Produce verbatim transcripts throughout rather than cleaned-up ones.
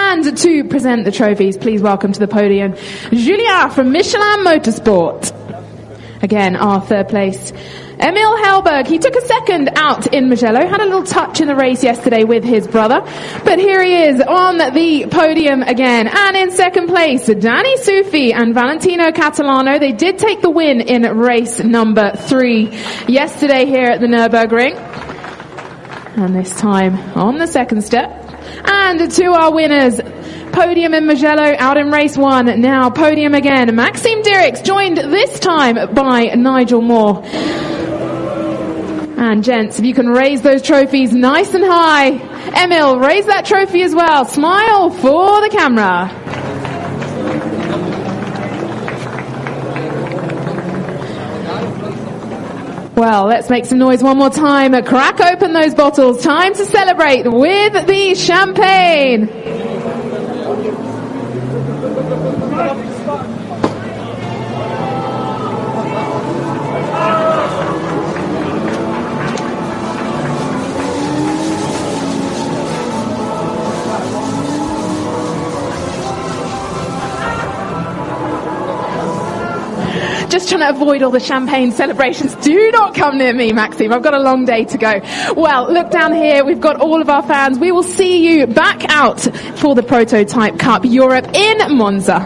And to present the trophies, please welcome to the podium Julien from Michelin Motorsport. Again, our third place, Emil Hellberg. He took a second out in Mugello, had a little touch in the race yesterday with his brother, but here he is on the podium again. And in second place, Danny Sufi and Valentino Catalano. They did take the win in race number three yesterday here at the Nürburgring. And this time on the second step. And to our winners, podium in Mugello, out in race one, now podium again. Maxime Dirix, joined this time by Nigel Moore. And gents, if you can raise those trophies nice and high. Emil, raise that trophy as well. Smile for the camera. Well, let's make some noise one more time. Crack open those bottles. Time to celebrate with the champagne. Just trying to avoid all the champagne celebrations. Do not come near me, Maxime. I've got a long day to go. Well, look down here. We've got all of our fans. We will see you back out for the Prototype Cup Europe in Monza.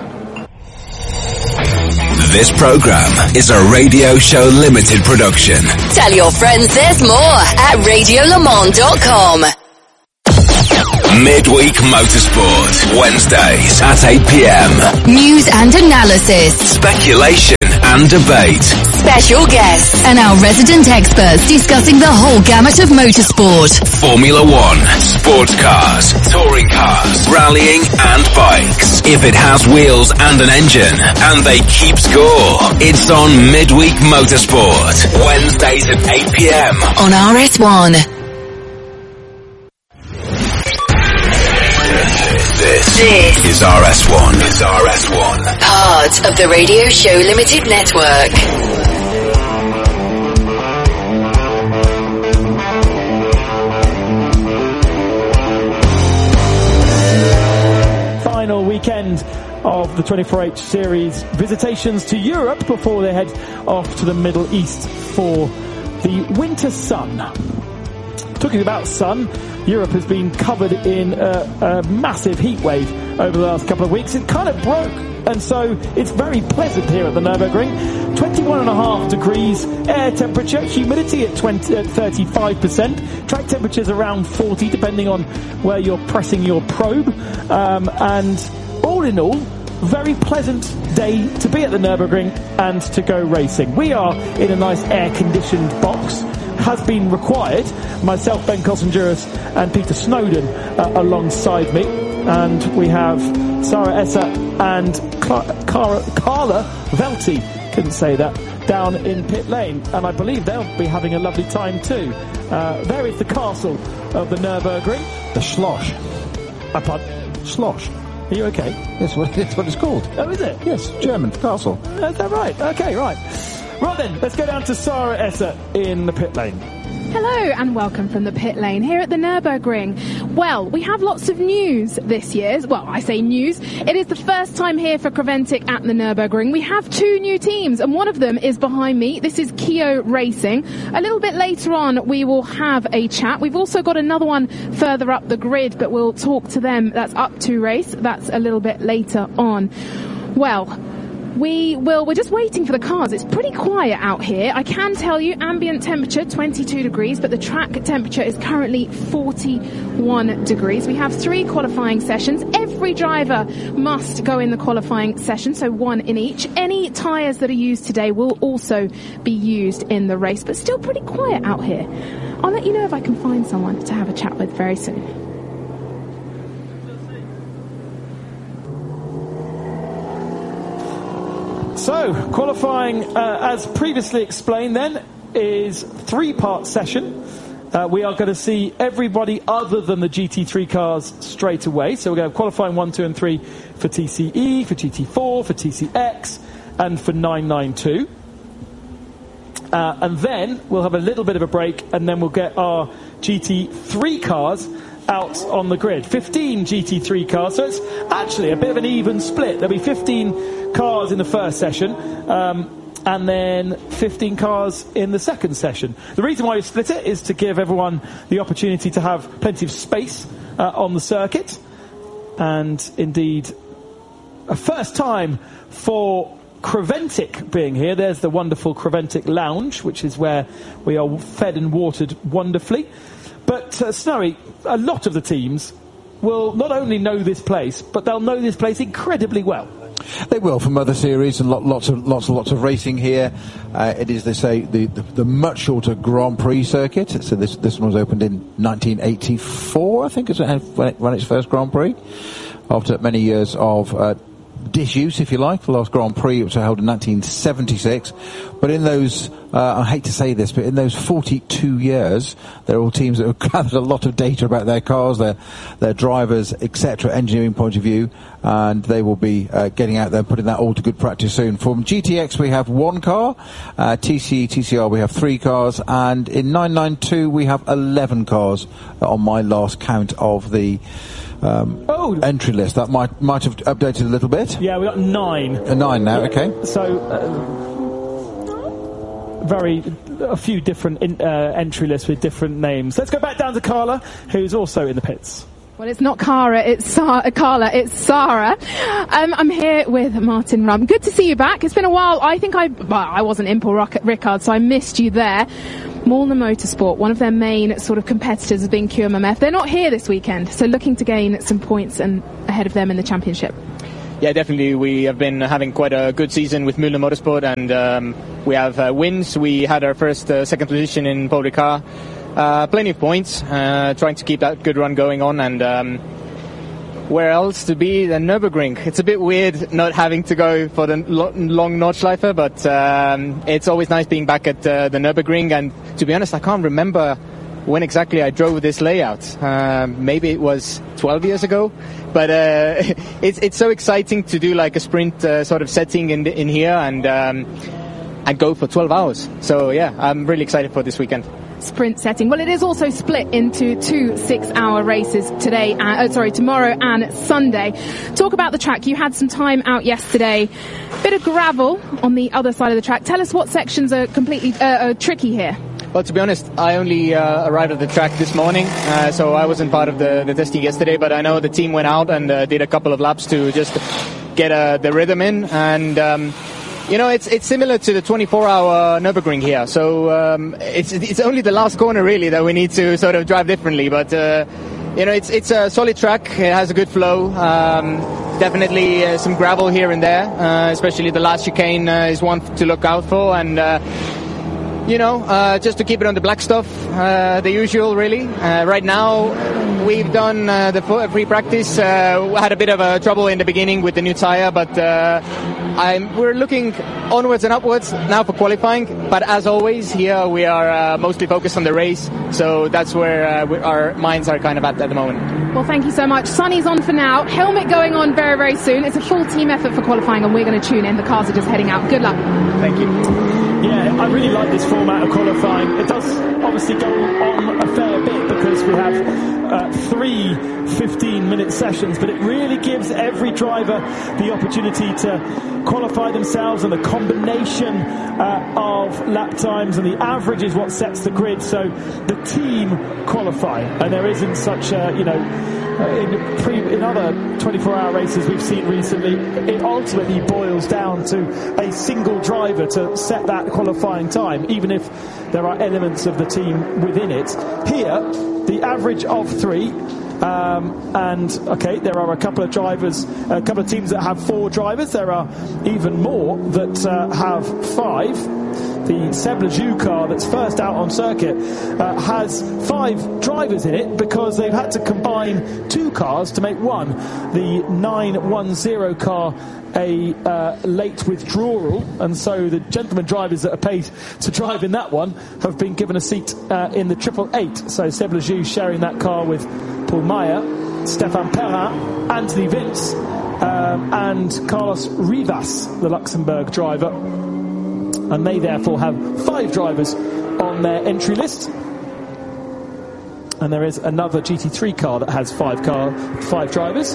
This program is a Radio Show Limited production. Tell your friends there's more at radio le mans dot com. Midweek Motorsport, Wednesdays at eight p.m. News and analysis. Speculation and debate. Special guests and our resident experts discussing the whole gamut of motorsport. Formula One, sports cars, touring cars, rallying and bikes. If it has wheels and an engine, and they keep score, it's on Midweek Motorsport, Wednesdays at eight p.m. on R S one. This, this is R S one. Is R S one. Part of the Radio Show Limited Network. Final weekend of the twenty-four H Series visitations to Europe before they head off to the Middle East for the winter sun. Talking about sun, Europe has been covered in a, a massive heat wave over the last couple of weeks. It kind of broke, and so it's very pleasant here at the Nürburgring. twenty-one and a half degrees air temperature, humidity at, twenty, at thirty-five percent, track temperatures around forty depending on where you're pressing your probe, um, and all in all, very pleasant day to be at the Nürburgring and to go racing. We are in a nice air-conditioned box. Has been required. Myself, Ben Kossenjuris, and Peter Snowden uh, alongside me, and we have Sarah Esser and Cla- Cara- Carla Velti, couldn't say that, down in pit lane, and I believe they'll be having a lovely time too. Uh, there is the castle of the Nürburgring. The Schloss. Uh, pardon? Schloss. Are you okay? That's what, that's what it's called. Oh, is it? Yes, German, castle. Uh, is that right? Okay, right. Right then, let's go down to Sarah Esser in the pit lane. Hello and welcome from the pit lane here at the Nürburgring. Well, we have lots of news this year. Well, I say news. It is the first time here for Creventic at the Nürburgring. We have two new teams, and one of them is behind me. This is Kio Racing. A little bit later on, we will have a chat. We've also got another one further up the grid, but we'll talk to them. That's up to race. That's a little bit later on. Well, We will, we're just waiting for the cars. It's pretty quiet out here. I can tell you ambient temperature twenty-two degrees, but the track temperature is currently forty-one degrees. We have three qualifying sessions. Every driver must go in the qualifying session, so one in each. Any tyres that are used today will also be used in the race, but still pretty quiet out here. I'll let you know if I can find someone to have a chat with very soon. So, qualifying, uh, as previously explained then, is three-part session. Uh, we are going to see everybody other than the G T three cars straight away. So we're going to have qualifying one, two and three for T C E, for G T four, for T C X and for nine ninety-two. Uh, and then we'll have a little bit of a break, and then we'll get our G T three cars out on the grid. fifteen G T three cars, so it's actually a bit of an even split. There'll be fifteen cars in the first session, um, and then fifteen cars in the second session. The reason why we split it is to give everyone the opportunity to have plenty of space uh, on the circuit, and indeed a first time for Creventic being here. There's the wonderful Creventic Lounge, which is where we are fed and watered wonderfully. But uh, Snowy, a lot of the teams will not only know this place, but they'll know this place incredibly well. They will, from other series and lot, lots of lots and lots of racing here. Uh, it is, they say, the, the, the much shorter Grand Prix circuit. So this this one was opened in nineteen eighty-four, I think, is when it ran its first Grand Prix, after many years of uh, disuse, if you like. The last Grand Prix, which was held in nineteen seventy-six. But in those, uh, I hate to say this, but in those forty-two years, there are all teams that have gathered a lot of data about their cars, their their drivers, et cetera, engineering point of view, and they will be uh, getting out there and putting that all to good practice soon. From G T X, we have one car, uh, T C E, T C R, we have three cars, and in nine ninety-two, we have eleven cars on my last count of the Um, oh. entry list. That might might have updated a little bit. Yeah, we got nine. Uh, nine now, yeah. Okay. So, uh, very, a few different in, uh, entry lists with different names. Let's go back down to Carla, who's also in the pits. Well, it's not Cara, it's Sa- Carla, it's Sarah. Um, I'm here with Martin Rum. Good to see you back. It's been a while. I think I, well, I wasn't in Paul Ricard, so I missed you there. Malna Motorsport, one of their main sort of competitors has been Q M M F. They're not here this weekend, so looking to gain some points and ahead of them in the championship. Yeah, definitely. We have been having quite a good season with Malna Motorsport, and um, we have uh, wins. We had our first uh, second position in Paul Ricard. Uh, plenty of points, uh, trying to keep that good run going on, and um, where else to be than Nürburgring? It's a bit weird not having to go for the lo- long Nordschleife, but um, it's always nice being back at uh, the Nürburgring, and to be honest, I can't remember when exactly I drove this layout. Uh, maybe it was twelve years ago, but uh, it's it's so exciting to do like a sprint uh, sort of setting in in here, and um, and go for twelve hours. So yeah, I'm really excited for this weekend. Sprint setting. Well, it is also split into two six-hour races today. Uh, oh, sorry, tomorrow and Sunday. Talk about the track. You had some time out yesterday. Bit of gravel on the other side of the track. Tell us what sections are completely uh, are tricky here. Well, to be honest, I only uh, arrived at the track this morning, uh, so I wasn't part of the, the testing yesterday. But I know the team went out and uh, did a couple of laps to just get uh, the rhythm in, and. Um, You know, it's it's similar to the twenty-four hour Nürburgring here. So um, it's it's only the last corner really that we need to sort of drive differently. But uh, you know, it's it's a solid track. It has a good flow. Um, definitely uh, some gravel here and there, uh, especially the last chicane uh, is one to look out for. And uh, you know, uh, just to keep it on the black stuff, uh, the usual really. Uh, right now, we've done uh, the free practice. Uh, we had a bit of a trouble in the beginning with the new tire, but. Uh, I'm, we're looking onwards and upwards now for qualifying, but as always here we are uh, mostly focused on the race, so that's where uh, we, our minds are kind of at at the moment. Well, thank you so much. Sunny's on for now. Helmet going on very, very soon. It's a full team effort for qualifying, and we're going to tune in. The cars are just heading out. Good luck. Thank you. Yeah, I really like this format of qualifying. It does obviously go on a fair bit because we have uh, three fifteen-minute sessions, but it really gives every driver the opportunity to qualify themselves, and the combination uh, of lap times and the average is what sets the grid. So the team qualify, and there isn't such a, you know, in, pre, in other twenty-four hour races we've seen recently, it ultimately boils down to a single driver to set that qualifying time, even if there are elements of the team within it. Here, the average of three. Um, and okay, there are a couple of drivers, a couple of teams that have four drivers. There are even more that uh, have five. The Seb Lejeune car that's first out on circuit uh, has five drivers in it because they've had to combine two cars to make one. The nine one zero car, a uh, late withdrawal, and so the gentlemen drivers that are paid to drive in that one have been given a seat uh, in the triple eight. So Seb Lejeune sharing that car with Paul Meyer, Stefan Perrin, Anthony Vince, um, and Carlos Rivas, the Luxembourg driver. And they therefore have five drivers on their entry list. And there is another G T three car that has five car, five drivers.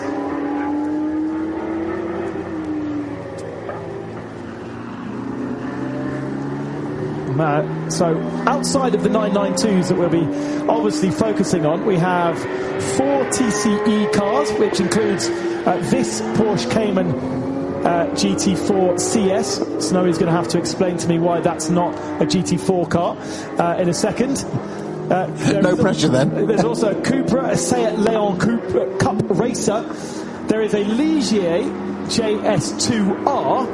Uh, so outside of the nine ninety-twos that we'll be obviously focusing on, we have four T C E cars, which includes uh, this Porsche Cayman uh, G T four C S. Snowy's going to have to explain to me why that's not a G T four car uh, in a second. Uh, no pressure then. There's also a Cupra, a Seat Leon Coupe, Cup Racer. There is a Ligier J S two R,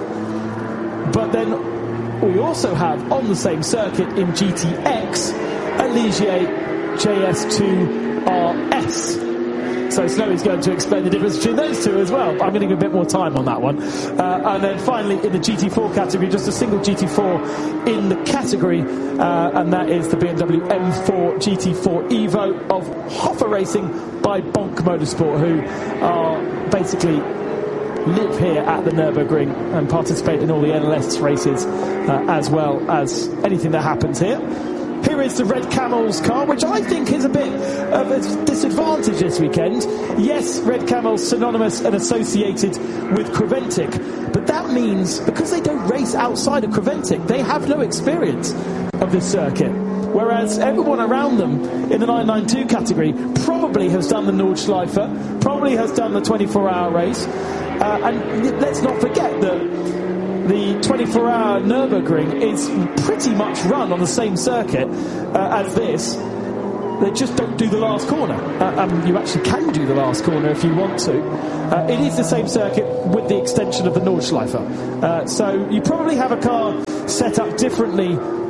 but then we also have on the same circuit in G T X a Ligier J S two R S. So Snowy's going to explain the difference between those two as well. I'm going to give a bit more time on that one. Uh, and then finally in the G T four category, just a single G T four in the category, uh, and that is the B M W M four G T four Evo of Hoffa Racing by Bonk Motorsport, who are basically live here at the Nürburgring and participate in all the N L S races uh, as well as anything that happens here. Here is the Red Camels car, which I think is a bit of a disadvantage this weekend. Yes, Red Camels synonymous and associated with Creventic, but that means because they don't race outside of Creventic, they have no experience of this circuit. Whereas everyone around them in the nine ninety-two category probably has done the Nordschleife, probably has done the twenty-four hour race. Uh, and let's not forget that the twenty-four hour Nürburgring is pretty much run on the same circuit uh, as this. They just don't do the last corner. Uh, um, you actually can do the last corner if you want to. Uh, it is the same circuit with the extension of the Nordschleife. Uh, so you probably have a car set up differently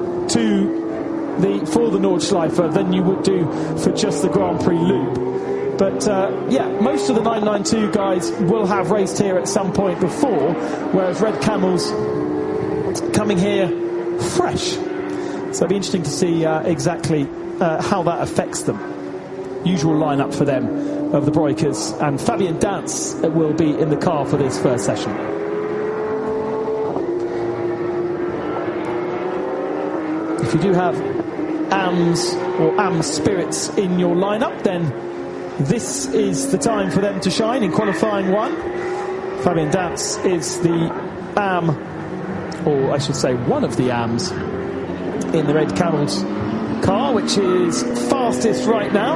to the for the Nordschleife than you would do for just the Grand Prix Loop. But uh, yeah, most of the nine ninety-two guys will have raced here at some point before, whereas Red Camels coming here fresh. So it'll be interesting to see uh, exactly uh, how that affects them. Usual lineup for them of the Breukers, and Fabian Dance will be in the car for this first session. If you do have A Ms or A M spirits in your lineup, then this is the time for them to shine in qualifying one. Fabian Dance is the A M, or I should say one of the A Ms in the Red Camels car, which is fastest right now.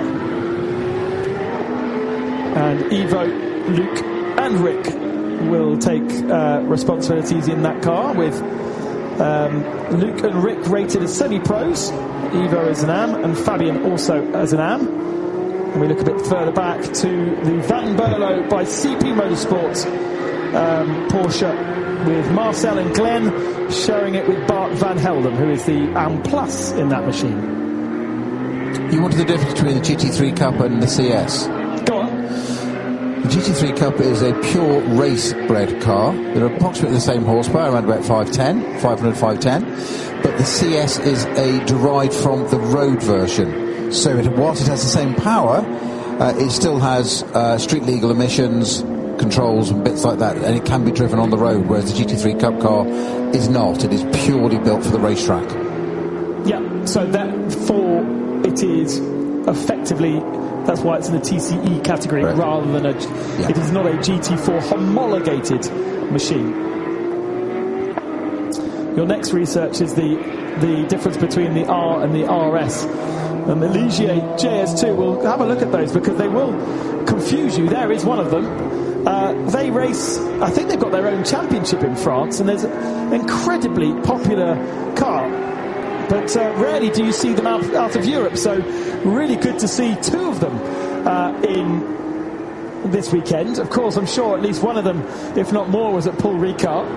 And Ivo, Luke and Rick will take uh, responsibilities in that car, with um, Luke and Rick rated as semi-pros, Ivo as an A M and Fabian also as an A M. And we look a bit further back to the Van Berlo by C P Motorsports um, Porsche, with Marcel and Glenn sharing it with Bart Van Helden, who is the A M Plus in that machine. You wanted the difference between the G T three Cup and the C S? Go on. The G T three Cup is a pure race-bred car. They're approximately the same horsepower, around about five ten, five hundred, five ten. But the C S is a derived from the road version. So it, whilst it has the same power, uh, it still has uh, street-legal emissions, controls and bits like that, and it can be driven on the road, whereas the G T three Cup car is not. It is purely built for the racetrack. Yeah, so therefore it is effectively, that's why it's in the T C E category, right, rather than a, yeah. It is not a G T four homologated machine. Your next research is the, the difference between the R and the R S. And the Ligier J S two, we'll have a look at those because they will confuse you. There is one of them. Uh, they race, I think they've got their own championship in France, and there's an incredibly popular car. But uh, rarely do you see them out, out of Europe, so really good to see two of them uh, in this weekend. Of course, I'm sure at least one of them, if not more, was at Paul Ricard.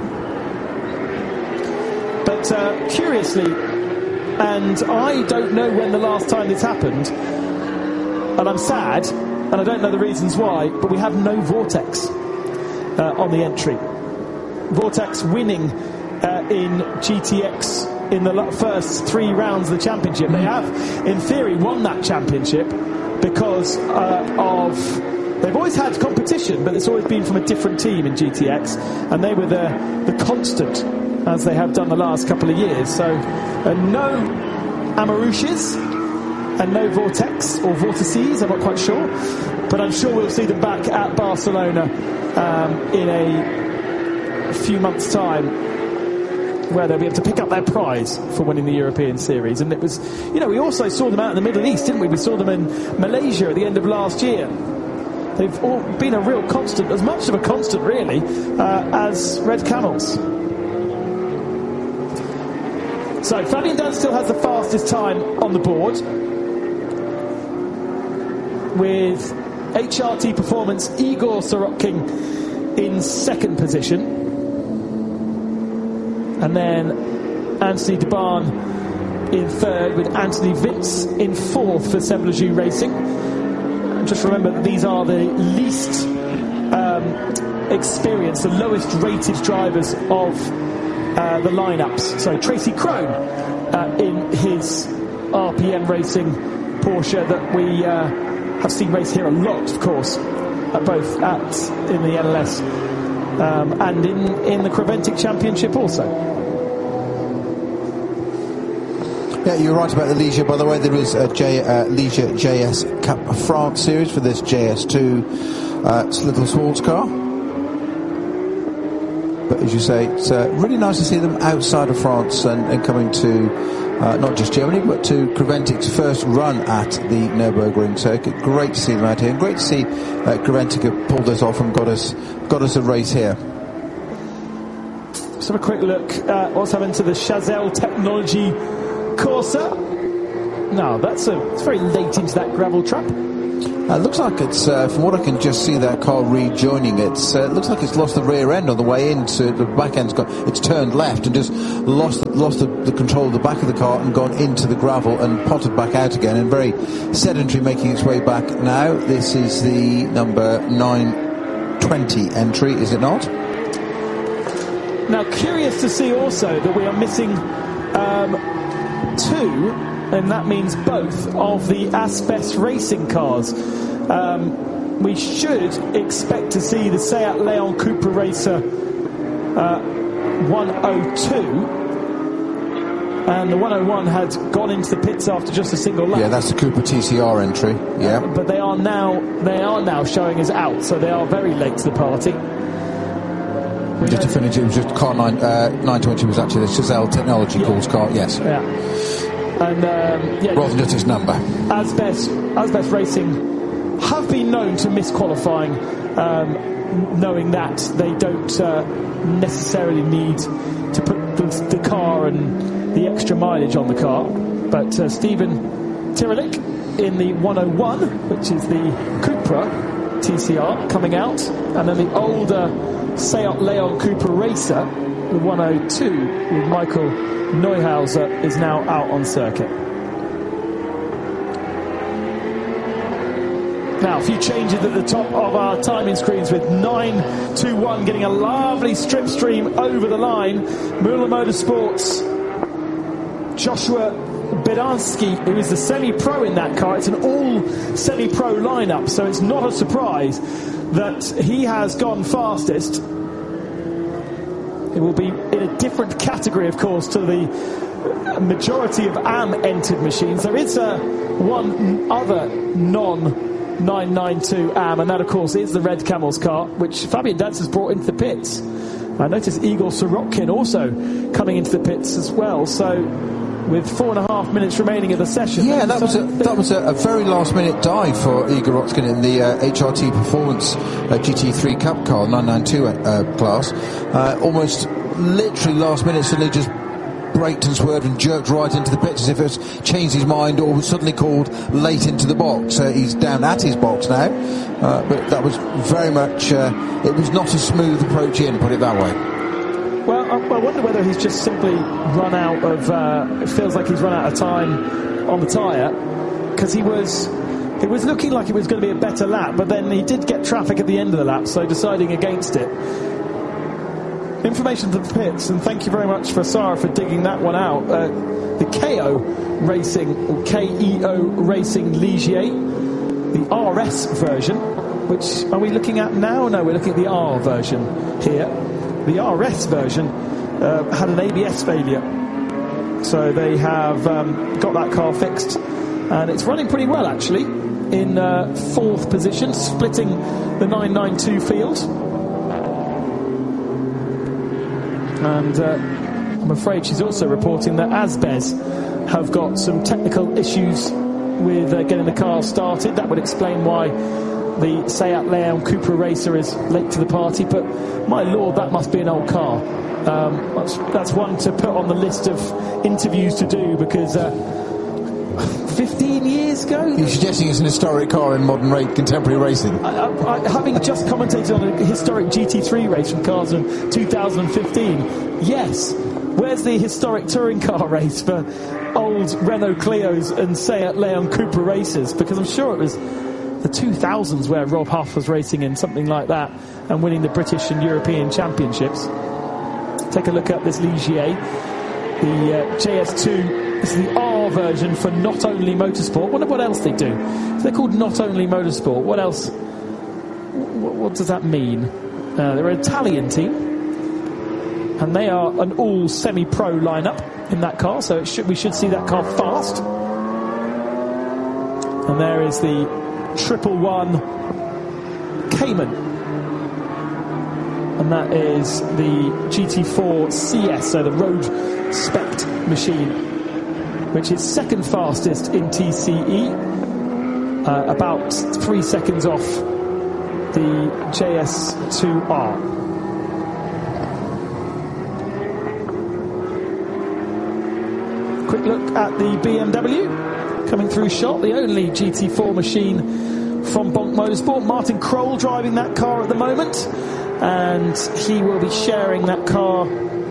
But uh, curiously, and I don't know when the last time this happened, and I'm sad, and I don't know the reasons why, but we have no Vortex uh, on the entry. Vortex winning uh, in G T X in the first three rounds of the championship. They have, in theory, won that championship because uh, of... They've always had competition, but it's always been from a different team in G T X, and they were the, the constant, as they have done the last couple of years. So uh, no Amarushes, and no Vortex or Vortices, I'm not quite sure, but I'm sure we'll see them back at Barcelona um, in a few months' time, where they'll be able to pick up their prize for winning the European Series. And it was, you know, we also saw them out in the Middle East, didn't we? We saw them in Malaysia at the end of last year. They've all been a real constant, as much of a constant, really, uh, as Red Camels. So Fabian Danz still has the fastest time on the board, with H R T Performance Igor Sorokin in second position, and then Anthony Debarn in third, with Anthony Vince in fourth for Semblaju Racing. And just remember that these are the least um, experienced, the lowest rated drivers of uh, the lineups. So Tracy Crone uh, in his R P M Racing Porsche that we uh, have seen race here a lot, of course, uh, both at in the N L S um, and in, in the Creventic Championship also. Yeah, you're right about the Ligier, by the way. There is a J, uh, Ligier J S Cup France series for this J S two uh, little sports car. But as you say, it's uh, really nice to see them outside of France and, and coming to uh, not just Germany, but to Creventic's first run at the Nürburgring circuit. Great to see them out here, and great to see uh, Creventic have pulled us off and got us got us a race here. Let's have a quick look at what's happened to the Chazelle Technology Corsa. No, that's a, it's very late into that gravel trap. Uh, it looks like it's, uh, from what I can just see, that car rejoining it. Uh, it looks like it's lost the rear end on the way into the back end's got it's turned left and just lost lost the, the control of the back of the car and gone into the gravel and potted back out again, and very sedentary, making its way back now. This is the number nine twenty entry, is it not? Now, curious to see also that we are missing um, two, and that means both of the Asbest racing cars. Um, we should expect to see the Seat Leon Cupra Racer uh, one oh two, and the one oh one had gone into the pits after just a single lap. Yeah, that's the Cupra T C R entry. Yeah, uh, but they are now they are now showing us out, so they are very late to the party. Just to finish, it was just car nine, uh, nine twenty was actually the Chazelle Technology yeah. Calls car. Yes. Yeah. And um, yeah, rather than just his number. Asbest, Asbest Racing have been known to miss qualifying, um, knowing that they don't uh, necessarily need to put the, the car and the extra mileage on the car. But uh, Stephen Tyrolik in the one oh one, which is the Cupra T C R, coming out, and then the older Seat Leon Cupra Racer, the one oh two with Michael Neuhauser, is now out on circuit. Now, a few changes at the top of our timing screens, with nine two one getting a lovely strip stream over the line. Müller Motorsports, Joshua Bedansky, who is the semi-pro in that car. It's an all semi-pro lineup, so it's not a surprise that he has gone fastest. It will be in a different category, of course, to the majority of A M entered machines. There is a one other non nine ninety-two A M, and that, of course, is the Red Camels car, which Fabian Danz has brought into the pits. I noticed Igor Sorokin also coming into the pits as well. So, with four and a half minutes remaining of the session. Yeah, that was a, that was a, a very last-minute dive for Igor Sorokin in the uh, H R T Performance uh, G T three Cup car, nine ninety-two uh, class. Uh, almost literally last minute, suddenly just braked and swerved and jerked right into the pits as if it's changed his mind or was suddenly called late into the box. Uh, he's down at his box now, uh, but that was very much, uh, it was not a smooth approach in, put it that way. Well, I wonder whether he's just simply run out of, uh, it feels like he's run out of time on the tyre, because he was, it was looking like it was going to be a better lap, but then he did get traffic at the end of the lap, so deciding against it. Information to the pits, and thank you very much for Sarah for digging that one out. Uh, the K O Racing, or K E O Racing Ligier, the R S version, which are we looking at now? No, we're looking at the R version here. The R S version uh, had an A B S failure, so they have um, got that car fixed and it's running pretty well actually, in uh, fourth position, splitting the nine ninety-two field. And uh, I'm afraid she's also reporting that Asbez have got some technical issues with uh, getting the car started. That would explain why the Seat Leon Cupra Racer is late to the party, but my lord, that must be an old car. Um, that's, that's one to put on the list of interviews to do, because uh, fifteen years ago... You're suggesting it's an historic car in modern rate contemporary racing? I, I, I, having just commentated on a historic G T three race from cars in two thousand fifteen, yes. Where's the historic touring car race for old Renault Clios and Seat Leon Cupra races? Because I'm sure it was the two thousands where Rob Huff was racing in something like that and winning the British and European championships. Take a look at this Ligier, the uh, J S two. This is the R version for Not Only Motorsport. Wonder what else they do. If they're called Not Only Motorsport, what else? What, what does that mean? Uh, they're an Italian team, and they are an all semi-pro lineup in that car, so it should, we should see that car fast. And there is the triple one Cayman, and that is the G T four C S, so the road spec machine, which is second fastest in T C E, uh, about three seconds off the J S two R. Quick look at the B M W coming through shot, the only G T four machine from Bonk Motorsport. Martin Kroll driving that car at the moment, and he will be sharing that car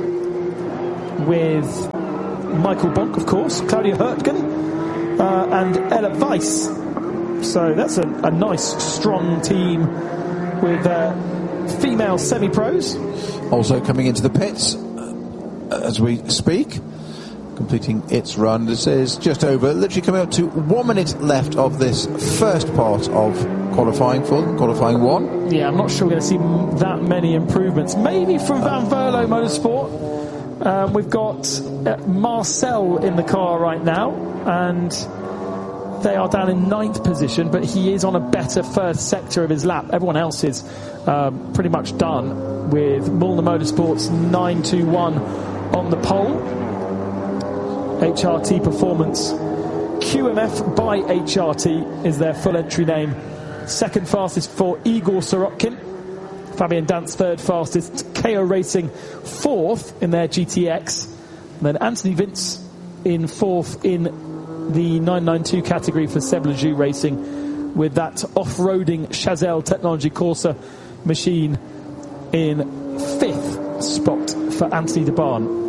with Michael Bonk, of course, Claudia Hurtgen, uh, and Ella Weiss. So that's a, a nice, strong team with uh, female semi-pros. Also coming into the pits uh, as we speak, completing its run. This is just over, literally coming up to one minute left of this first part of qualifying for them, qualifying one. Yeah, I'm not sure we're going to see that many improvements. Maybe from Van Verlo Motorsport. Um, we've got uh, Marcel in the car right now, and they are down in ninth position, but he is on a better first sector of his lap. Everyone else is um, pretty much done, with Mulner Motorsports nine two one on the pole. H R T Performance Q M F by H R T is their full entry name. Second fastest for Igor Sorokin. Fabian Dance third fastest. K O Racing fourth in their G T X. And then Anthony Vince in fourth in the nine ninety-two category for Seb Lejeune Racing, with that off-roading Chazelle Technology Corsa machine in fifth spot for Anthony de Barn.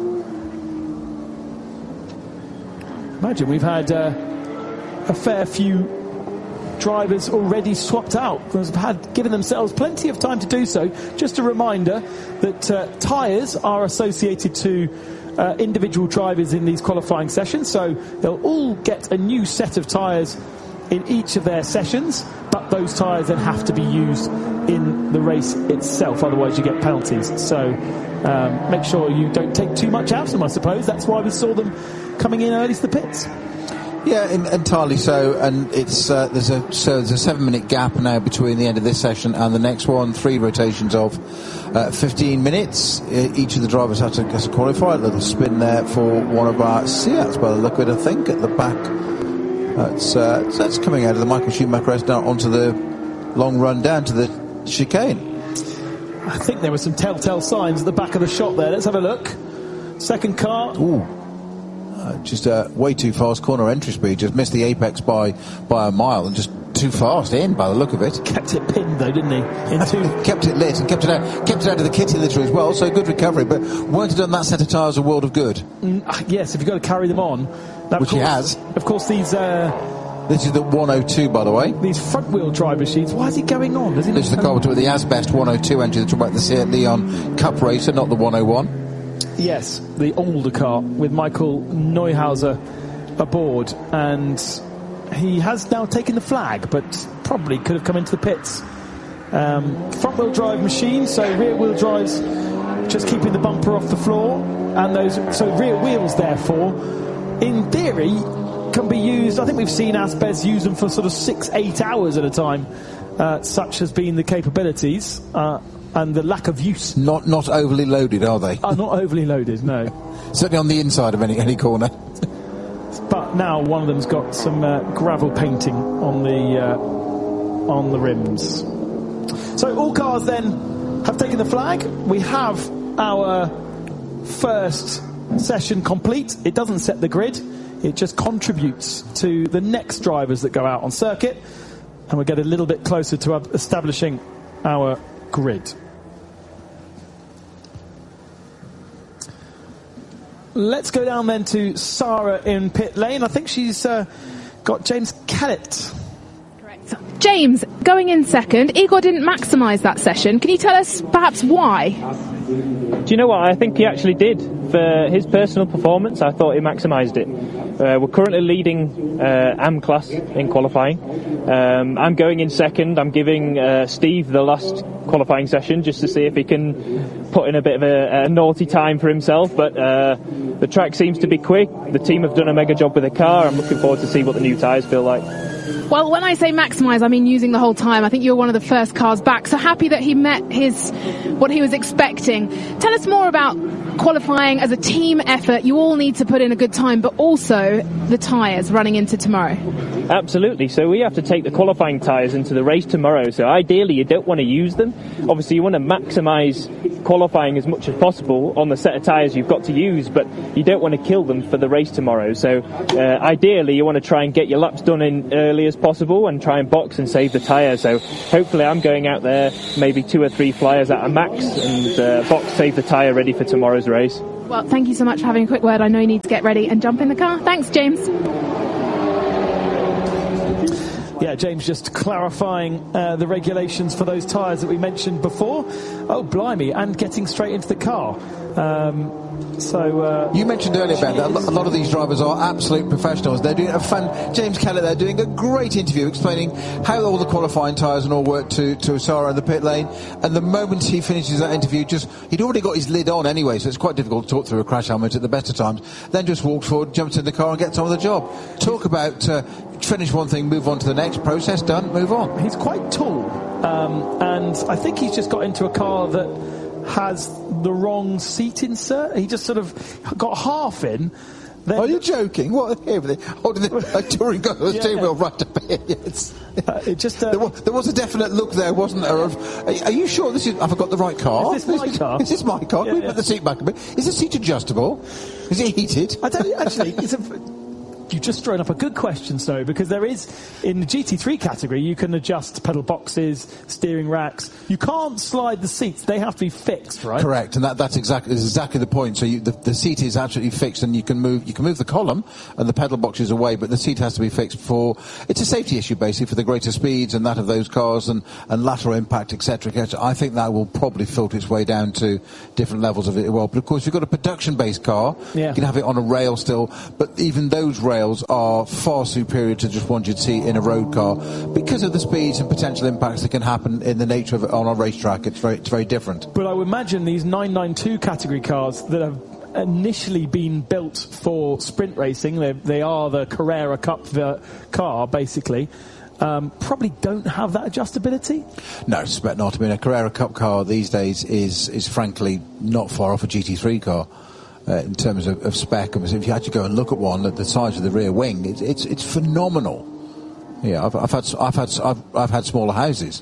Imagine we've had uh, a fair few drivers already swapped out, have had given themselves plenty of time to do so. Just a reminder that uh, tyres are associated to uh, individual drivers in these qualifying sessions, so they'll all get a new set of tyres in each of their sessions, but those tyres then have to be used in the race itself, otherwise you get penalties. So um, make sure you don't take too much out of them, I suppose. That's why we saw them coming in early to the pits. Yeah, in, entirely so, and it's uh, there's a so there's a seven minute gap now between the end of this session and the next one. Three rotations of uh, fifteen minutes. Uh, each of the drivers had to, has to qualify. A little spin there for one of our Seats by the look of it, I think, at the back. That's uh, that's coming out of the Michael Schumacher race down onto the long run down to the chicane. I think there were some telltale signs at the back of the shot there. Let's have a look. Second car. Ooh. Uh, just uh, way too fast corner entry speed. Just missed the apex by by a mile, and just too fast in by the look of it. Kept it pinned though, didn't he? Into kept it lit and kept it out, kept it out of the kitty litter as well. So good recovery, but weren't it done that set of tyres a world of good? Mm, yes, if you've got to carry them on. That, Which course, he has. Of course, these. Uh, This is the one oh two, by the way. These front-wheel drive machines. Why is he going on? Does he this is the car with the Asbest one oh two engine. That's about the Seat Leon Cup Racer, not the one oh one. Yes, the older car with Michael Neuhauser aboard, and he has now taken the flag, but probably could have come into the pits. Um, front-wheel drive machine, so rear-wheel drives just keeping the bumper off the floor, and those so rear wheels, therefore, in theory, can be used. I think we've seen Asbes use them for sort of six, eight hours at a time. Uh, such has been the capabilities uh, and the lack of use. Not not overly loaded, are they? Are not overly loaded, no. Certainly on the inside of any any corner. But now one of them's got some uh, gravel painting on the uh, on the rims. So all cars then have taken the flag. We have our first session complete. It doesn't set the grid. It just contributes to the next drivers that go out on circuit. And we'll get a little bit closer to establishing our grid. Let's go down then to Sarah in pit lane. I think she's uh, got James Kellett. Correct. James, going in second. Igor didn't maximise that session. Can you tell us perhaps why? Do you know what? I think he actually did. For his personal performance, I thought he maximised it. Uh, we're currently leading uh, A M class in qualifying. Um, I'm going in second. I'm giving uh, Steve the last qualifying session just to see if he can put in a bit of a, a naughty time for himself. But uh, the track seems to be quick. The team have done a mega job with the car. I'm looking forward to see what the new tyres feel like. Well, when I say maximise, I mean using the whole time. I think you were one of the first cars back. So happy that he met his what he was expecting. Tell us more about qualifying as a team effort. You all need to put in a good time, but also the tyres running into tomorrow. Absolutely. So we have to take the qualifying tyres into the race tomorrow. So ideally, you don't want to use them. Obviously, you want to maximise qualifying as much as possible on the set of tyres you've got to use, but you don't want to kill them for the race tomorrow. So uh, ideally, you want to try and get your laps done in early as possible and try and box and save the tyre. So hopefully, I'm going out there maybe two or three flyers at a max and uh, box save the tyre ready for tomorrow's race. Well, thank you so much for having a quick word. I know you need to get ready and jump in the car. Thanks, James. Yeah, James just clarifying uh, the regulations for those tyres that we mentioned before. Oh, blimey, and getting straight into the car. Um, so uh, you mentioned earlier, Ben, that a lot of these drivers are absolute professionals. They're doing a fun. James Kellett, they're doing a great interview explaining how all the qualifying tyres and all work to to Sarah in the pit lane. And the moment he finishes that interview, just he'd already got his lid on anyway, so it's quite difficult to talk through a crash helmet at the best of times. Then just walks forward, jumps in the car, and gets on with the job. Talk about uh, finish one thing, move on to the next. Process done, move on. He's quite tall, um, and I think he's just got into a car that has the wrong seat insert. He just sort of got half in. Then Are you joking? What? Here, holding the a touring car yeah, steering wheel right up here. Yes. Uh, it just uh, there, was, there was a definite look there, wasn't there? Of, are, are you sure this is? Have I got the right car? Is this my car? Is this my car? Yeah, Can we yeah. put the seat back a bit? Is the seat adjustable? Is it heated? I don't actually. It's a, You've just thrown up a good question, Snow, because there is, in the G T three category, you can adjust pedal boxes, steering racks. You can't slide the seats. They have to be fixed, right? Correct, and that, that's exactly is exactly the point. So you, the, the seat is absolutely fixed, and you can move you can move the column and the pedal boxes away, but the seat has to be fixed for. It's a safety issue, basically, for the greater speeds and that of those cars and, and lateral impact, et cetera, et cetera. I think that will probably filter its way down to different levels of it. Well, but of course, if you've got a production-based car, yeah. you can have it on a rail still, but even those rails are far superior to just one you'd see in a road car because of the speeds and potential impacts that can happen in the nature of it on a racetrack. It's very, it's very different. But I would imagine these nine ninety-two category cars that have initially been built for sprint racing, they, they are the Carrera Cup car, basically, um, probably don't have that adjustability? No, I suspect not. I mean, a Carrera Cup car these days is, is frankly not far off a G T three car. Uh, in terms of, of spec, and if you had to go and look at one at the size of the rear wing, it's it's, it's phenomenal. Yeah, I've, I've had I've had I've, I've had smaller houses.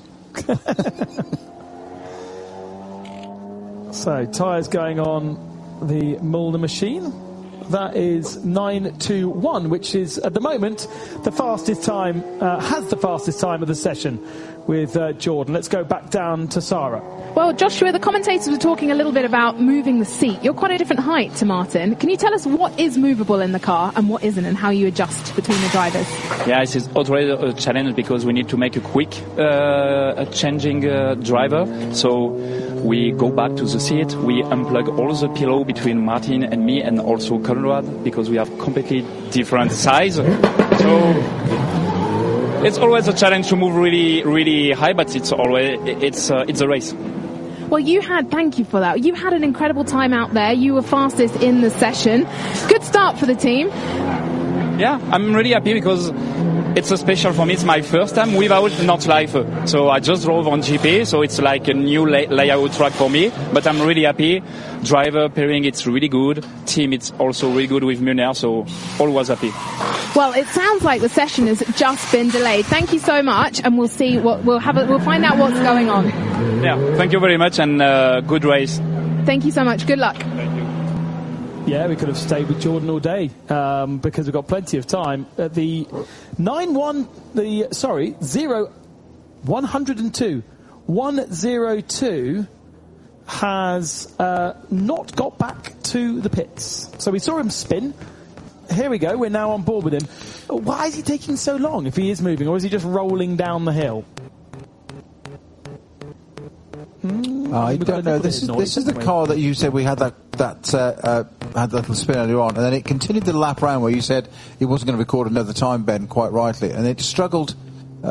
So tyres going on the Milner machine. That is nine two one, which is at the moment the fastest time, uh, has the fastest time of the session with uh, Jordan. Let's go back down to Sarah. Well, Joshua, the commentators were talking a little bit about moving the seat. You're quite a different height to Martin. Can you tell us what is movable in the car and what isn't, and how you adjust between the drivers? Yeah, it is already a challenge because we need to make a quick uh, a changing uh, driver. So we go back to the seat, we unplug all the pillow between Martin and me and also Conrad because we have completely different size. So it's always a challenge to move really, really high, but it's always it's uh, it's a race. Well, you had, thank you for that. You had an incredible time out there. You were fastest in the session. Good start for the team. Yeah, I'm really happy because it's a special for me. It's my first time without Nordschleife. So I just drove on G P, so it's like a new lay- layout track for me. But I'm really happy. Driver pairing, it's really good. Team, it's also really good with Muller, so all was happy. Well, it sounds like the session has just been delayed. Thank you so much, and we'll see what we'll have. A, we'll find out what's going on. Yeah, thank you very much, and uh, good race. Thank you so much. Good luck. Thank you. Yeah, we could have stayed with Jordan all day um, because we've got plenty of time. Uh, the nine one, the sorry, zero, one hundred two, one zero two has uh, not got back to the pits. So we saw him spin. Here we go. We're now on board with him. Why is he taking so long if he is moving, or is he just rolling down the hill? Mm, I don't know. This is this is the car that you said we had that that uh, uh, had that little spin earlier on, and then it continued the lap round where you said it wasn't going to record another time, Ben, quite rightly, and it struggled uh,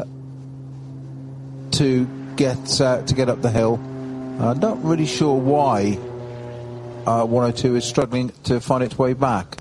to get uh, to get up the hill. I'm not really sure why uh, one oh two is struggling to find its way back.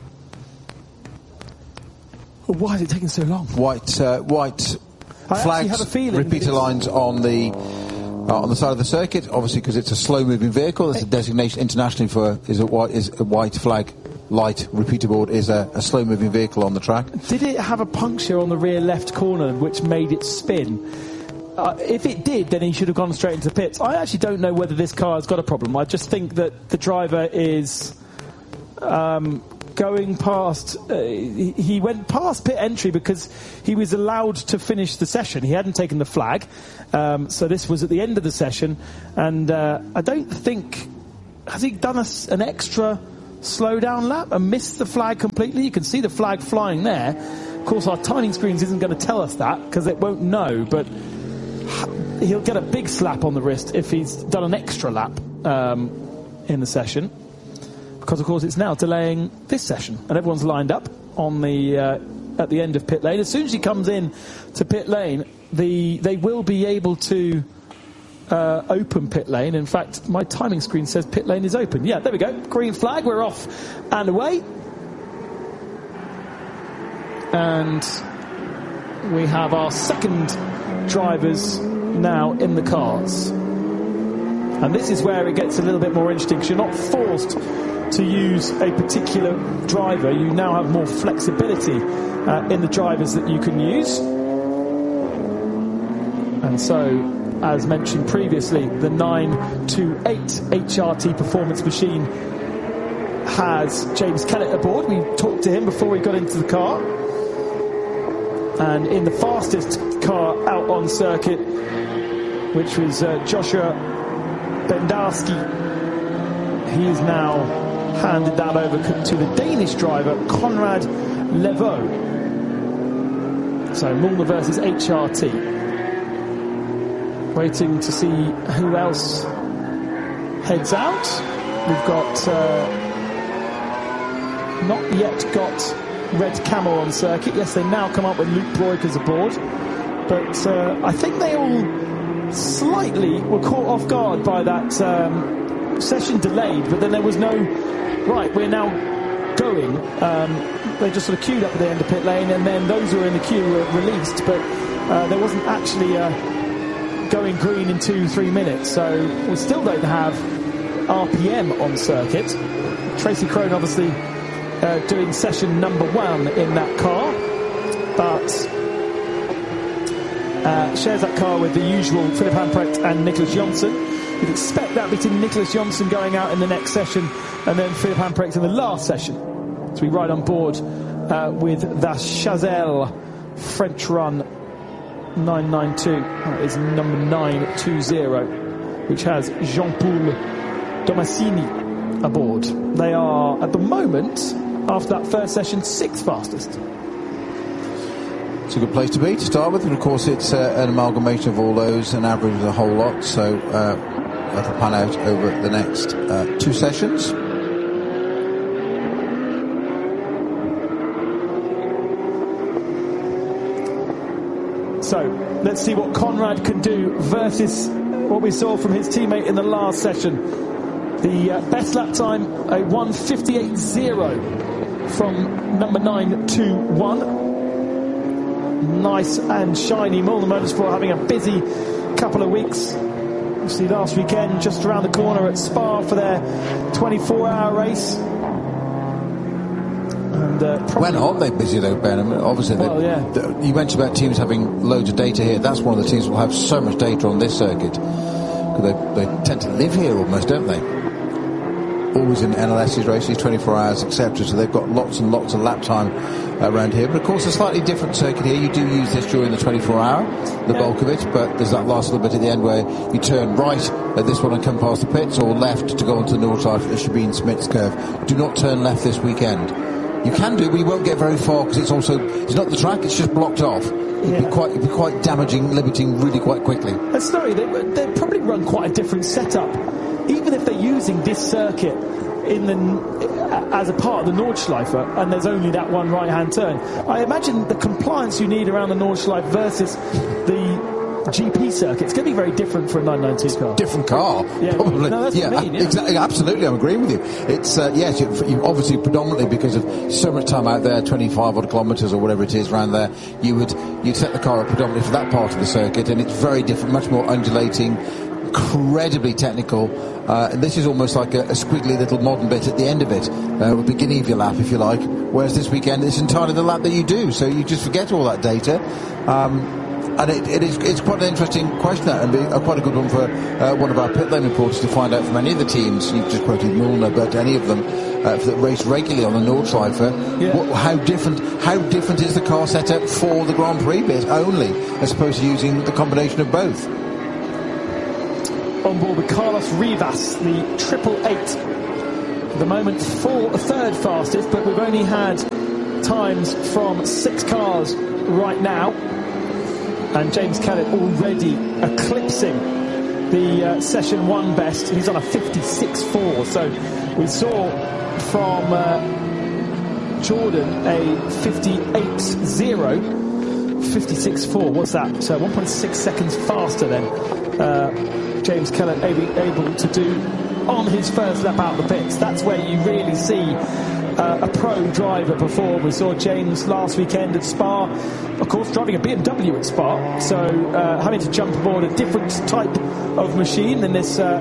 Well, why is it taking so long? White uh, white I flags, repeater lines on the. Uh, on the side of the circuit, obviously because it's a slow-moving vehicle. It's a designation internationally for is a white is a white flag light repeater board is a, a slow-moving vehicle on the track. Did it have a puncture on the rear left corner which made it spin? Uh, if it did, then he should have gone straight into pits. I actually don't know whether this car has got a problem. I just think that the driver is um, going past. Uh, he, he went past pit entry because he was allowed to finish the session. He hadn't taken the flag. Um, so this was at the end of the session, and uh, I don't think has he done a, an extra slow down lap and missed the flag completely. You can see the flag flying there. Of course, our timing screens isn't going to tell us that because it won't know, but he'll get a big slap on the wrist if he's done an extra lap um, in the session, because of course it's now delaying this session, and everyone's lined up on the uh, at the end of pit lane. As soon as he comes in to pit lane, the they will be able to uh, open pit lane. In fact, my timing screen says pit lane is open. Yeah, there we go. Green flag. We're off and away. And we have our second drivers now in the cars. And this is where it gets a little bit more interesting, because you're not forced to use a particular driver. You now have more flexibility uh, in the drivers that you can use. And so, as mentioned previously, the nine two eight H R T performance machine has James Kellett aboard. We talked to him before we got into the car. And in the fastest car out on circuit, which was uh, Joshua Bendarski, he is now handed that over to the Danish driver, Conrad Levaux. So, Mulner versus H R T. Waiting to see who else heads out. We've got uh, not yet got Red Camel on circuit. Yes, they now come up with Luke Breukers aboard, but uh, I think they all slightly were caught off guard by that um, session delayed, but then there was no right, we're now going. Um, they just sort of queued up at the end of pit lane, and then those who were in the queue were released, but uh, there wasn't actually a going green in two, three minutes. So we still don't have R P M on circuit. Tracy Crone obviously uh, doing session number one in that car, but uh, shares that car with the usual Philip Hamprecht and Nicholas Jonsson. You'd expect that between Nicholas Jonsson going out in the next session and then Philip Hamprecht in the last session. So we ride on board uh, with the Chazelle French Run nine nine two, that is number nine two zero, which has Jean-Paul Domasini aboard. They are, at the moment, after that first session, sixth fastest. It's a good place to be to start with, and of course it's uh, an amalgamation of all those, an average of a whole lot, so uh, that'll pan out over the next uh, two sessions. So, let's see what Conrad can do versus what we saw from his teammate in the last session. The uh, best lap time, a one fifty-eight point oh. from number nine to one. Nice and shiny. Mulder Motorsport having a busy couple of weeks. Obviously last weekend just around the corner at Spa for their twenty-four hour race. And uh, when aren't they busy though, Ben? I mean, obviously, well, yeah. the, you mentioned about teams having loads of data here. That's one of the teams that will have so much data on this circuit. Because they, they tend to live here almost, don't they? Always in N L S's races, twenty-four hours, et cetera. So they've got lots and lots of lap time around here. But of course, a slightly different circuit here. You do use this during the twenty-four hour, the yeah. bulk of it. But there's that last little bit at the end where you turn right at this one and come past the pits, or left to go onto the Nordschleife at the Sabine Smits curve. Do not turn left this weekend. You can do, but you won't get very far because it's also it's not the track; it's just blocked off. It'd yeah. be quite, it'd be quite damaging, limiting really quite quickly. And sorry, they they probably run quite a different setup, even if they're using this circuit in the as a part of the Nordschleife, and there's only that one right-hand turn. I imagine the compliance you need around the Nordschleife versus the G P circuit, it's going to be very different for a nine ninety-two car. Different car, yeah. probably. No, that's yeah, what I mean, yeah. Exactly, absolutely. I'm agreeing with you. It's uh, yes, you, you obviously predominantly because of so much time out there, twenty-five odd kilometres or whatever it is around there. You would you'd set the car up predominantly for that part of the circuit, and it's very different, much more undulating, incredibly technical. Uh, and this is almost like a, a squiggly little modern bit at the end of it, uh, the beginning of your lap, if you like. Whereas this weekend, it's entirely the lap that you do, so you just forget all that data. Um, And it, it is, it's quite an interesting question, that, and be, uh, quite a good one for uh, one of our pit lane reporters to find out from any of the teams. You've just quoted Milner, but any of them uh, that race regularly on the Nordschleife. Yeah. What, how different? How different is the car setup for the Grand Prix bit only, as opposed to using the combination of both? On board with Carlos Rivas, the triple eight. At the moment, full third fastest, but we've only had times from six cars right now. And James Kellett already eclipsing the uh, session one best. He's on a fifty-six four. So we saw from uh, Jordan a fifty-eight zero, fifty-six four. What's that? So one point six seconds faster than uh, James Kellett able, able to do on his first lap out the pits. That's where you really see uh, a pro driver perform. We saw James last weekend at Spa, of course, driving a B M W at Spa, so uh, having to jump aboard a different type of machine than this uh,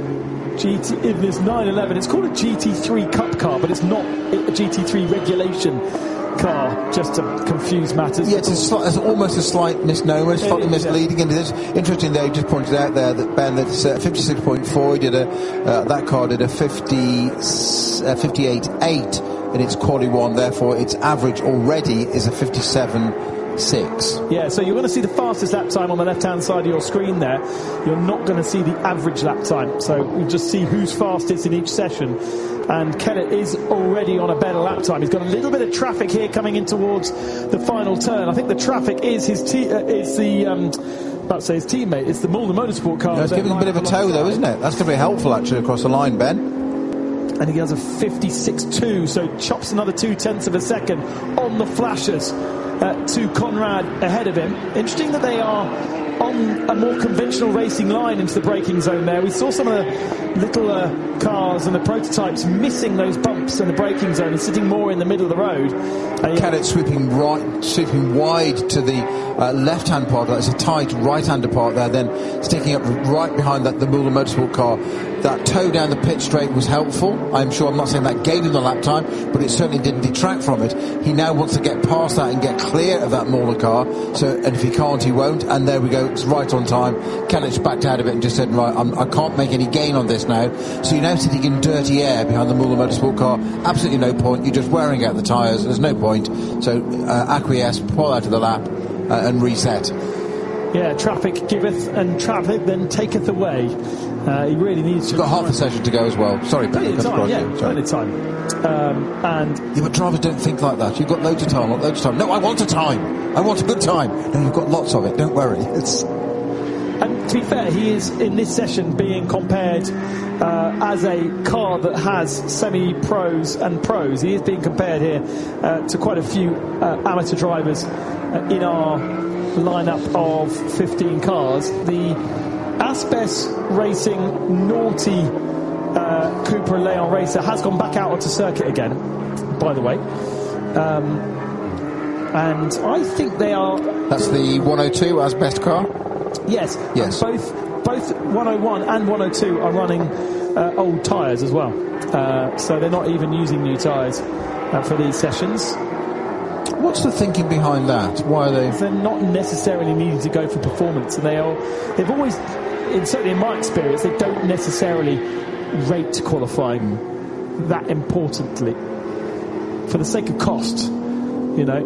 G T, in this nine eleven. It's called a G T three Cup car, but it's not a G T three regulation car, just to confuse matters. Yeah, it's, a sli- it's almost a slight misnomer, slightly is, misleading. Yeah. And it's interesting they just pointed out there that Ben, that's uh, fifty-six point four. He did a uh, that car did a fifty, uh, fifty-eight eight in its quali one. Therefore, its average already is a fifty-seven six. Yeah, so you're going to see the fastest lap time on the left-hand side of your screen there. You're not going to see the average lap time. So you just see who's fastest in each session. And Kellett is already on a better lap time. He's got a little bit of traffic here coming in towards the final turn. I think the traffic is his te- uh, is the um, about to say his teammate. It's the Mulder Motorsport car. No, it's giving a bit of a tow though, isn't it? That's going to be helpful actually across the line, Ben. And he has a fifty-six two, so chops another two tenths of a second on the flashers uh, to Conrad ahead of him. Interesting that they are on a more conventional racing line into the braking zone there. We saw some of the little uh, cars and the prototypes missing those bumps in the braking zone and sitting more in the middle of the road. Uh, Kellett sweeping right, sweeping wide to the uh, left-hand part. That's a tight right-hander part there, then sticking up right behind that the Mulder Motorsport car. That tow down the pit straight was helpful. I'm sure, I'm not saying that gave him the lap time, but it certainly didn't detract from it. He now wants to get past that and get clear of that Mulder car. So, and if he can't, he won't. And there we go. It's right on time. Kellett's backed out of it and just said, right, I'm, I can't make any gain on this now. So you're now sitting in dirty air behind the Mulder Motorsport car. Absolutely no point. You're just wearing out the tyres. There's no point. So uh, acquiesce, pull out of the lap uh, and reset. Yeah, traffic giveth and traffic then taketh away. Uh, he really needs to... You've got half a session to go as well. Sorry, Ben. Plenty of time, yeah, plenty of time. Um, and yeah, but drivers don't think like that. You've got loads of time, not loads of time. No, I want a time. I want a good time. No, you've got lots of it. Don't worry. It's... And to be fair, he is in this session being compared uh, as a car that has semi-pros and pros. He is being compared here uh, to quite a few uh, amateur drivers uh, in our lineup of fifteen cars. The Aspes Racing Naughty uh, Cupra Leon Racer has gone back out onto circuit again. by the way. Um, and I think they are... That's the one oh two as best car? Yes. Yes. And both, both one oh one and one oh two are running uh, old tyres as well. Uh, so they're not even using new tyres uh, for these sessions. What's the thinking behind that? Why are they... They're not necessarily needing to go for performance, and they are, they've always, in, certainly in my experience, they don't necessarily rate qualifying that importantly for the sake of cost, you know.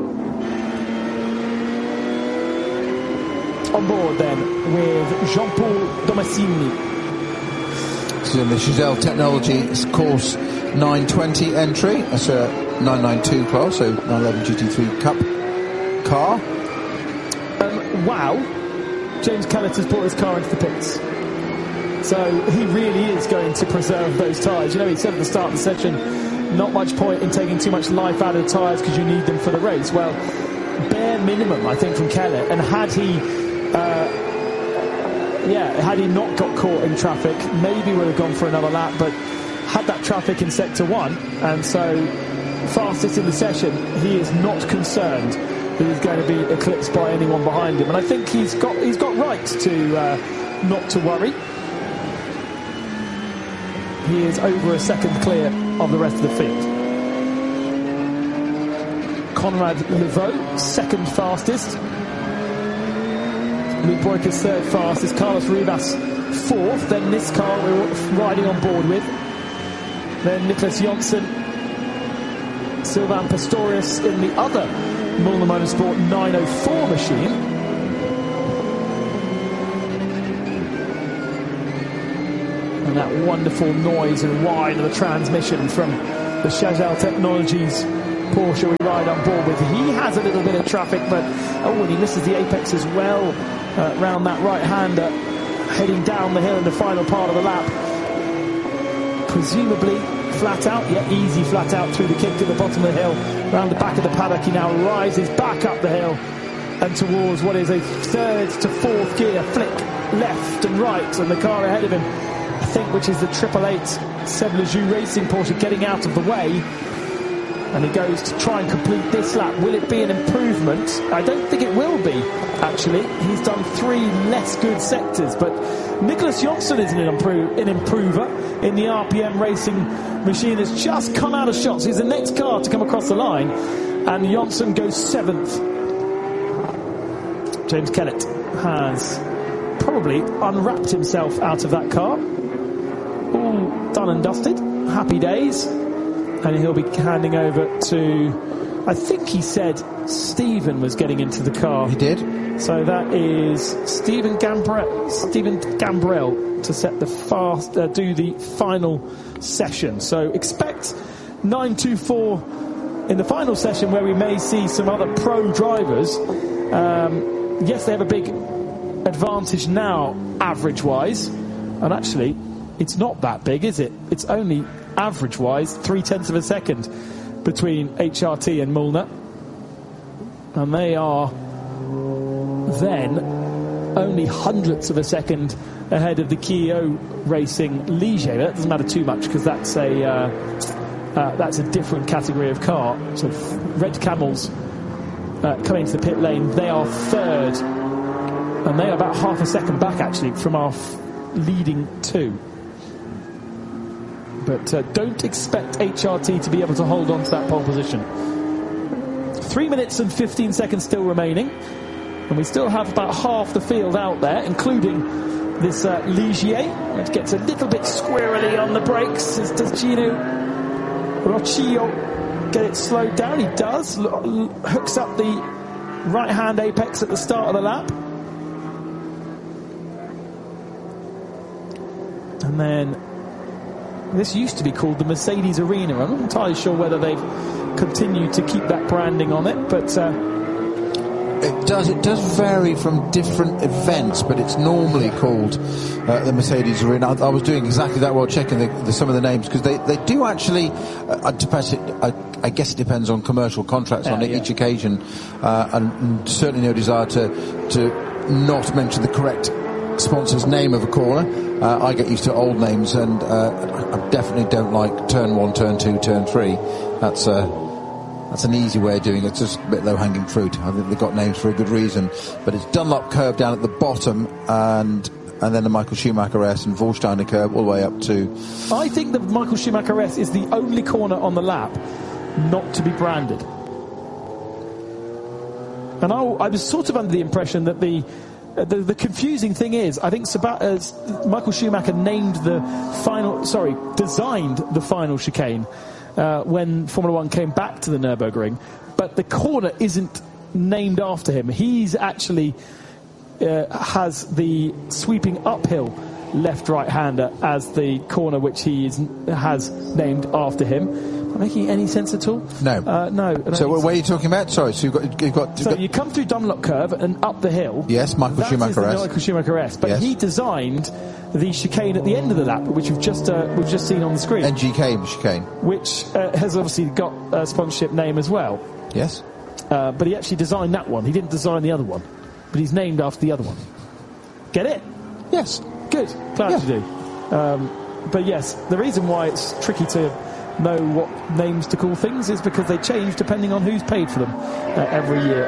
On board then with Jean-Paul Domasini. This is in the Chazelle Technologies course nine twenty entry. That's a nine ninety-two class, so nine eleven G T three Cup car. Um, wow. James Kellett has brought his car into the pits. So he really is going to preserve those tyres. You know, he said at the start of the session, not much point in taking too much life out of the tyres because you need them for the race. Well, bare minimum, I think, from Kellett. And had he... Uh, yeah, had he not got caught in traffic, maybe would have gone for another lap, but had that traffic in sector one, and so fastest in the session, he is not concerned that he's going to be eclipsed by anyone behind him, and I think he's got he's got right to uh, not to worry. He is over a second clear of the rest of the field. Conrad Levaux, second fastest. Luke Boyka's third fastest, Carlos Rivas fourth, then this car we're riding on board with, then Nicholas Jonsson, Sylvain Pastorius in the other Mühlner Motorsport nine oh four machine. And that wonderful noise and whine of the transmission from the Chazelle Technologies Porsche we ride on board with. He has a little bit of traffic, but oh, and he misses the apex as well. Uh, round that right-hander, heading down the hill in the final part of the lap. Presumably flat out, yeah, easy flat out through the kick to the bottom of the hill. Round the back of the paddock, he now rises back up the hill and towards what is a third to fourth gear flick left and right, and the car ahead of him, I think, which is the triple eight Seb Lejoux Racing Porsche, getting out of the way. And he goes to try and complete this lap. Will it be an improvement? I don't think it will be, actually. He's done three less good sectors, but Nicholas Jonsson is an, impro- an improver in the R P M racing machine. Has just come out of shots. He's the next car to come across the line, and Jonsson goes seventh. James Kellett has probably unwrapped himself out of that car. All done and dusted. Happy days. And he'll be handing over to, I think he said Stephen was getting into the car. He did. So that is Stephen Gambrell, Stephen Gambrell to set the fast, uh, do the final session. So expect nine two four in the final session, where we may see some other pro drivers. Um, yes, they have a big advantage now, average-wise. And actually, it's not that big, is it? It's only... average-wise, three-tenths of a second between H R T and Mühlner. And they are then only hundredths of a second ahead of the Kia Racing Ligier. That doesn't matter too much because that's a uh, uh, that's a different category of car. So Red Camels uh, coming into the pit lane. They are third, and they are about half a second back actually from our f- leading two. But uh, don't expect H R T to be able to hold on to that pole position. Three minutes and fifteen seconds still remaining. And we still have about half the field out there, including this uh, Ligier, which gets a little bit squirrely on the brakes. Does Gino Rocchio get it slowed down? He does. L- l- hooks up the right-hand apex at the start of the lap. And then... this used to be called the Mercedes Arena. I'm not entirely sure whether they've continued to keep that branding on it, but uh, it does. It does vary from different events, but it's normally called uh, the Mercedes Arena. I, I was doing exactly that while checking the, the, some of the names, because they, they do actually. Uh, depends, it, I, I guess it depends on commercial contracts yeah, on yeah. each occasion, uh, and, and certainly no desire to to not mention the correct sponsor's name of a corner. Uh, I get used to old names, and uh, I definitely don't like turn one, turn two, turn three. That's uh, that's an easy way of doing it. It's just a bit low-hanging fruit. I think they've got names for a good reason. But it's Dunlop curve down at the bottom, and and then the Michael Schumacher S and Vorsteiner curve all the way up to... I think the Michael Schumacher S is the only corner on the lap not to be branded. And I, I was sort of under the impression that the... Uh, the, the confusing thing is, I think Sab- uh, Michael Schumacher named the final, sorry, designed the final chicane uh, when Formula One came back to the Nürburgring, but the corner isn't named after him. He's actually uh, has the sweeping uphill left-right-hander as the corner which he is, has named after him. Am I making any sense at all? No. Uh, no. So what are you talking about? Sorry, so you've got... You've got, you've so got you come through Dunlop Curve and up the hill. Yes, Michael that Schumacher is S. the Michael Schumacher S. But yes. he designed the chicane at the end of the lap, which we've just uh, we've just seen on the screen. N G K chicane. Which uh, has obviously got a sponsorship name as well. Yes. Uh, but he actually designed that one. He didn't design the other one. But he's named after the other one. Get it? Yes. Good. Glad yeah. you do. Um, but yes, the reason why it's tricky to know what names to call things is because they change depending on who's paid for them uh, every year.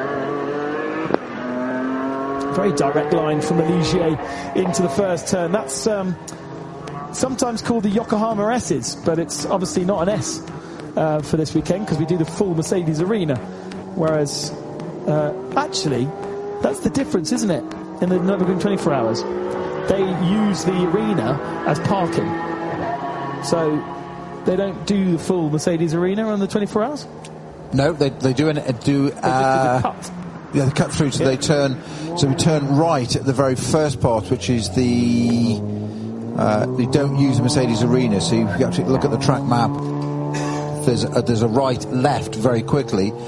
Very direct line from the Ligier into the first turn. That's um, sometimes called the Yokohama S's, but it's obviously not an S uh, for this weekend because we do the full Mercedes Arena. Whereas, uh, actually, that's the difference, isn't it? In the Nürburgring twenty-four hours, they use the arena as parking. So they don't do the full Mercedes Arena on the twenty-four hours? No, they they do an, do uh, cut. Yeah, they cut through, so yeah. they turn so we turn right at the very first part, which is the uh, they don't use the Mercedes Arena, so you have to look at the track map. There's a, there's a right left very quickly.